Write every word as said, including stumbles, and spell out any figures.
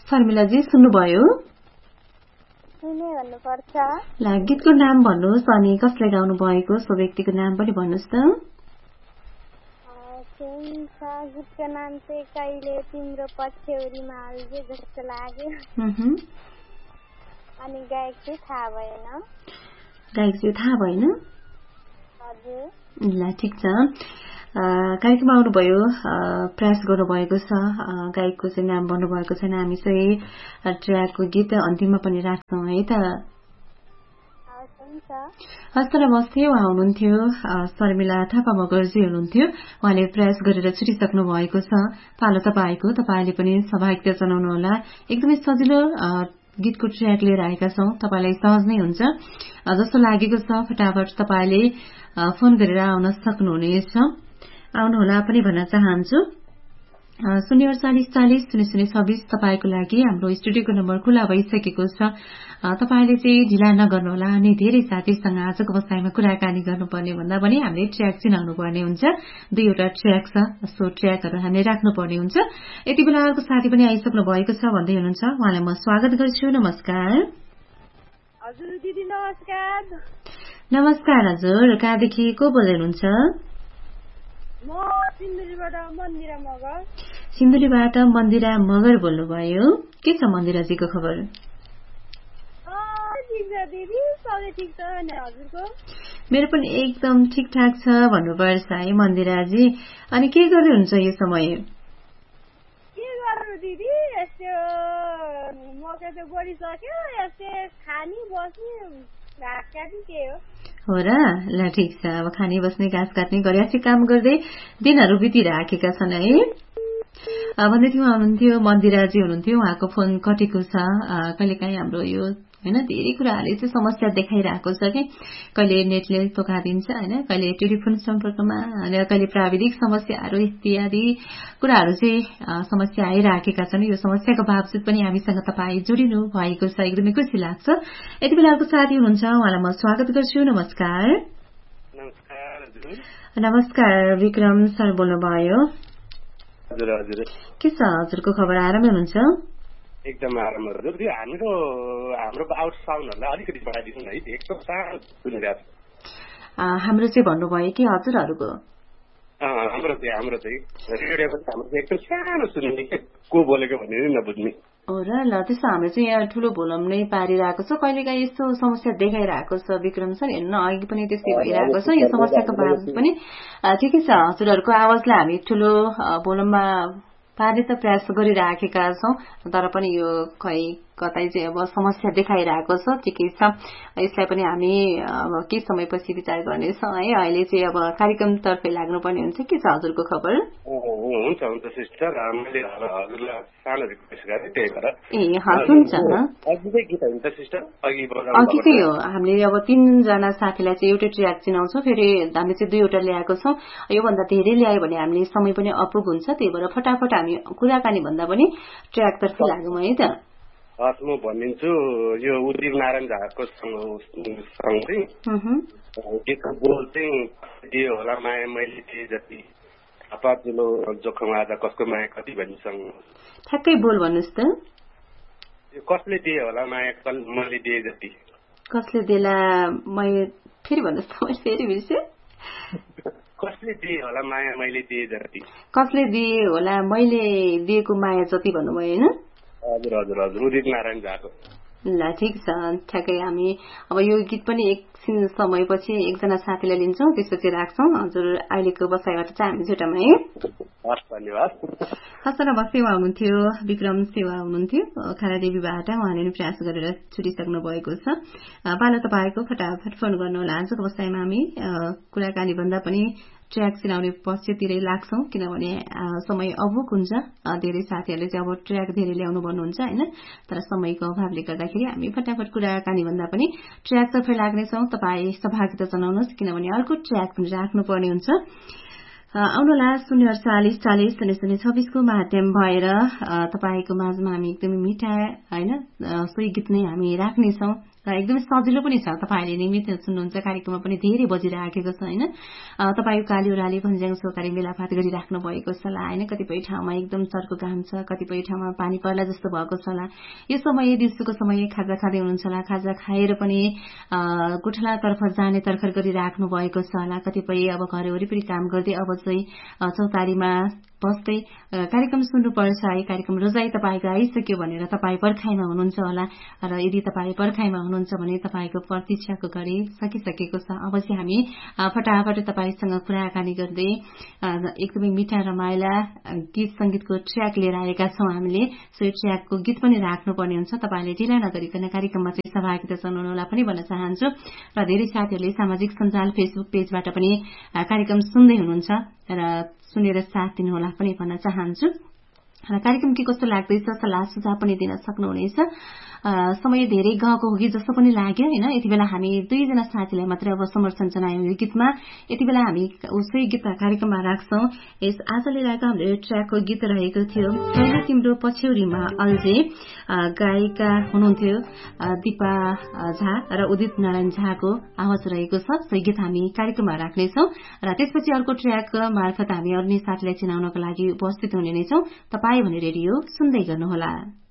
शर्मिलाजी सुन्नुभयो? सुने भन्नुपर्छ। ल गीतको नाम भन्नुहोस् अनि कसले गाउनु भएको सो व्यक्तिको नाम पनि भन्नुहोस् त। गीतको नाम चाहिँ कहिले तिम्रो पछ्यौरीमा आउजे जस्तो लाग्यो। अनि गायक चाहिँ थाहा भएन। गायक चाहिँ थाहा भएन? हजुर। ल ठिक छ, कार्यक्रममा आउनुभयो, प्रयास गर्नुभएको छ, गायकको चाहिँ नाम भन्नुभएको छैन। हामी चाहिँ ट्र्याकको गीत अन्तिममा पनि राख्छौँ है त। हस् त नमस्ते, उहाँ हुनुहुन्थ्यो शर्मिला थापा मगर्जी हुनुहुन्थ्यो। उहाँले प्रयास गरेर छुटिसक्नु भएको छ। पालो तपाईँको, तपाईँले पनि सहभागिता जनाउनुहोला। एकदमै सजिलो गीतको ट्र्याक लिएर आएका छौँ, तपाईँलाई सहज नै हुन्छ जस्तो लागेको छ। फटाफट तपाईँले फोन गरेर आउन सक्नुहुनेछ। आउनुहोला पनि भन्न चाहन्छु। शून्य अडचालिस चालिस शून्य शून्य छब्बिस तपाईँको लागि हाम्रो स्टुडियोको नम्बर खुला भइसकेको छ। तपाईँले चाहिँ ढिला नगर्नुहोला। अनि धेरै साथीसँग आजको बसाइमा कुराकानी गर्नुपर्ने भन्दा पनि हामीले ट्र्याक चिनाउनु पर्ने हुन्छ। दुईवटा ट्र्याक छ, सो ट्र्याकहरू हामीले राख्नुपर्ने हुन्छ। यति बेला अर्को साथी पनि आइसक्नु भएको छ भन्दै हुनुहुन्छ, उहाँलाई म स्वागत गर्छु। नमस्कार। हजुर दिदी नमस्कार। नमस्कार हजुर, कहाँदेखि को बोल्दै हुनुहुन्छ? म सिन्धुलीबाट मन्दिरा मगर। सिन्धुलीबाट मन्दिरा मगर बोल्नुभयो। के छ मन्दिराजीको खबर? मेरो पनि एकदम ठिकठाक छ भन्नुपर्छ है मन्दिराजी। अनि के गर्दै हुन्छ यो समय? के गर्नु दिदी, यस्तो मकै त गरिसक्यो, यस्तो खानी बस्ने घाँस काट्ने के हो। हो र, ल ठिक छ। अब खानी बस्ने घाँस काट्ने गरिआसी काम गर्दै दिनहरू बितिराखेका छन् है भन्दै थियो हुनुहुन्थ्यो। मन्दिराजी हुनुहुन्थ्यो, उहाँको फोन कटेको छ। कहिलेकाहीँ हाम्रो यो होइन धेरै कुराहरूले चाहिँ समस्या देखाइरहेको छ कि कहिले नेटले धोका दिन्छ होइन, कहिले टेलिफोन सम्पर्कमा, कहिले प्राविधिक समस्याहरू इत्यादि कुराहरू चाहिँ समस्या आइराखेका छन्। यो समस्याको बावजुद पनि हामीसँग तपाईँ जोडिनु भएको छ, एकदमै खुसी लाग्छ। यति बेलाको साथी हुनुहुन्छ, उहाँलाई म स्वागत गर्छु। नमस्कार। नमस्कार, विक्रम सर बोल्नुभयो। हजुर हजुर, के छ हजुरको खबर? आरामै हुनुहुन्छ? एकदम आराम हजुर। हाम्रो हाम्रो आउट साउन्डहरूलाई अलिकति बढाइदिनु है, एकदम सानो सुनिरहेको छ। हाम्रो चाहिँ भन्नुभयो कि हजुरहरूको? हाम्रो चाहिँ हाम्रो चाहिँ रेडियोको हाम्रो चाहिँ एकदम सानो सुनिने, के को बोलेको भन्ने नबुझ्ने। हो र, ल त्यसो हाम्रो चाहिँ यहाँ ठुलो भोलम नै पारिरहेको छ। कहिलेकाहीँ यस्तो समस्या देखाइरहेको छ विक्रम सर, हेर्नु अघि पनि त्यस्तै भइरहेको छ। यो समस्याको बावजुद पनि ठिकै छ, हजुरहरूको आवाजलाई हामी ठुलो भोलममा पार्ने त प्रयास गरिराखेका छौँ, तर पनि यो खै कतै चाहिँ अब समस्या देखाइरहेको छ। ठिकै छ, यसलाई पनि हामी अब केही समयपछि विचार गर्नेछौँ है। अहिले चाहिँ अब कार्यक्रमतर्फै लाग्नुपर्ने हुन्छ। के छ हजुरको खबर? हुन्छ हुन्छ सिस्टर, मैले हजुरलाई सानो रिक्वेस्ट गरेँ, त्यही भएर। ए हस्, हुन्छ। अघिकै गीत हुन्छ सिस्टर, अघि अघिकै हो। हामीले अब तीनजना साथीलाई चाहिँ एउटै ट्र्याक चिनाउँछौँ, फेरि हामीले चाहिँ दुईवटा ल्याएको छौँ। योभन्दा धेरै ल्यायो भने हामीले समय पनि अपुग हुन्छ, त्यही भएर फटाफट हामी कुराकानी भन्दा पनि ट्र्याकतर्फै लागौँ है त। हस्, म भनिदिन्छु। यो उदित नारायण झाको सँग चाहिँ गीतको बोल चाहिँ दियो होला माया मैले दिए जति, थापा जुलो जोखम आज कसको माया कति भनिसँग। ठ्याक्कै बोल भन्नुहोस् त। यो कसले दिए होला माया मैले दिए जति। कसले देला मैले, फेरि भन्नुहोस् त, मैले फेरि बिर्सेँ। कसले दिए होला माया मैले दिए जति। कसले दिए होला मैले दिएको माया जति भन्नुभयो होइन? हजुर हजुर हजुर, उदित नारायण झाको। ल ठिक छ, ठ्याक्कै हामी अब यो गीत पनि एकछिन समयपछि एकजना साथीलाई लिन्छौँ, त्यसपछि राख्छौँ। हजुर अहिलेको बसाइबाट चाहिँ हामी छुट्याउँ है। हस्, धन्यवाद। हस्, नमस्ते, उहाँ हुनुहुन्थ्यो विक्रम सेवा हुनुहुन्थ्यो खानादेवीबाट। उहाँले पनि प्रयास गरेर छुटिसक्नु भएको छ। पालो तपाईँको, फटाफट फोन गर्नुहोला। आजको बसाइमा हामी कुराकानी भन्दा पनि ट्र्याक चिनाउने पक्षतिरै लाग्छौँ, किनभने समय अभुक हुन्छ। धेरै साथीहरूले चाहिँ अब ट्र्याक धेरै ल्याउनु भन्नुहुन्छ होइन, तर समयको अभावले गर्दाखेरि हामी फटाफट कुराकानी भन्दा पनि ट्र्याकतर्फ लाग्नेछौँ। तपाईँ सहभागिता जनाउनुहोस्, किनभने अर्को ट्र्याक पनि राख्नुपर्ने हुन्छ। आउनुहोला शून्य अडचालिस चालिस शून्य शून्य छब्बिसको माध्यम भएर तपाईँको माझमा हामी एकदमै मिठा होइन सोही गीत नै हामी राख्नेछौँ। र एकदमै सजिलो पनि छ। तपाईँहरूले नियमित सुन्नुहुन्छ, कार्यक्रममा पनि धेरै बजिराखेको छ होइन। तपाईँको काली ओह्राले भन्ज्याङ सहकारी मेलापात गरिराख्नु भएको छ होला होइन। कतिपय ठाउँमा एकदम चर्को घाम छ, कतिपय ठाउँमा पानी पर्ला जस्तो भएको छ होला। यो समय दिउँसोको समय खाजा खाँदै हुनुहुन्छ होला, खाजा खाएर पनि गोठलातर्फ जाने तर्खर गरिराख्नु भएको छ होला। कतिपय अब घर वरिपरि काम गर्दै अब चाहिँ चौतारीमा बस्दै कार्यक्रम सुन्नुपर्छ है, कार्यक्रम रोजाइ तपाईँको आइसक्यो भनेर तपाईँ पर्खाइमा हुनुहुन्छ होला। र यदि तपाईँ पर्खाइमा हुनुहुन्छ भने तपाईँको प्रतीक्षाको घडी सकिसकेको छ। अब चाहिँ हामी फटाफट तपाईँसँग कुराकानी गर्दै एकदमै मिठा रमाइला गीत सङ्गीतको ट्र्याक लिएर आएका छौँ हामीले। सो ट्र्याकको गीत पनि राख्नुपर्ने हुन्छ। तपाईँले ढिला नगरिकन कार्यक्रममा चाहिँ सहभागिता जनाउनुलाई पनि भन्न चाहन्छु। र धेरै साथीहरूले सामाजिक सञ्जाल फेसबुक पेजबाट पनि कार्यक्रम सुन्दै हुनुहुन्छ र सुनेर साथ दिनुहोला पनि भन्न चाहन्छु। र कार्यक्रम के कस्तो लाग्दैछ सल्लाह सुझाव पनि दिन सक्नुहुनेछ। समय धेरै गएको हो कि जस्तो पनि लाग्यो होइन। यति बेला हामी दुईजना साथीलाई मात्रै अब समर्थन जनायौँ यो गीतमा। यति बेला हामी उसै गीत कार्यक्रममा राख्छौँ। यस आज लिएर आएको हाम्रो यो ट्र्याकको गीत रहेको थियो कहिले तिम्रो पछ्यौरीमा अल्झे। गायिका हुनुहुन्थ्यो दिपा झा र उदित नारायण झाको आवाज रहेको छ। सो गीत हामी कार्यक्रममा राख्नेछौँ र त्यसपछि अर्को ट्र्याक मार्फत हामी अन्य साथीलाई चिनाउनको लागि उपस्थित हुने नै छौँ। तपाईँ भने रेडियो सुन्दै गर्नुहोला।